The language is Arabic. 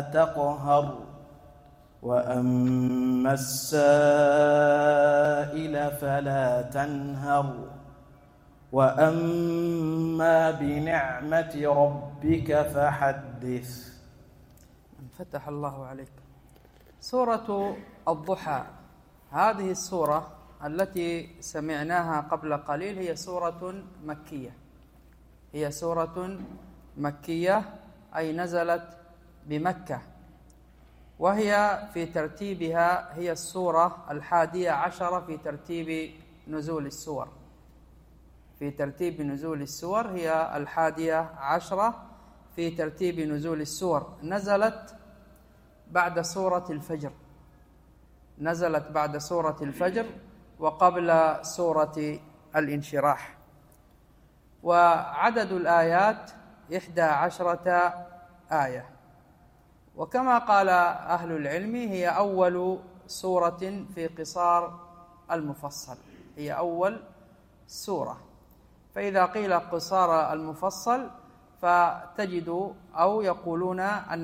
تقهر وأما السائل فلا تنهر وأما بنعمة ربك فحدث. فتح الله عليك. سورة الضحى، هذه السورة التي سمعناها قبل قليل هي سورة مكية، هي سورة مكية أي نزلت بمكة، وهي في ترتيبها هي السورة 11 في ترتيب نزول السور، في ترتيب نزول السور هي 11 في ترتيب نزول السور. نزلت بعد سورة الفجر، نزلت بعد سورة الفجر وقبل سورة الانشراح، وعدد الآيات 11 آية. وكما قال أهل العلم هي أول سورة في قصار المفصل، هي أول سورة. فإذا قيل قصار المفصل فتجد أو يقولون أن